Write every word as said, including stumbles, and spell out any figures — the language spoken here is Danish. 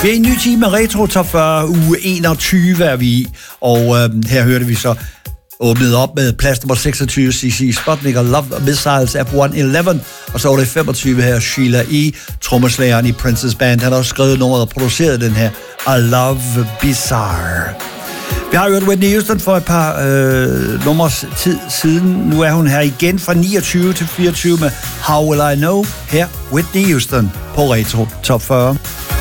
Vi er i en ny time med Retro Top fyrre, uge enogtyve er vi i, og øh, her hørte vi så åbnet op med plads nummer seksogtyve, C C Sputnik og Love Missiles F et hundrede og elleve, og så var det femogtyve her, Sheila E., trommeslageren i Princess Band. Han har også skrevet nummeret og produceret den her, I Love Bizarre. Vi har hørt Whitney Houston for et par øh, nummers tid siden. Nu er hun her igen fra niogtyve til fireogtyve med How Will I Know? Her Whitney Houston på Retro Top fyrre.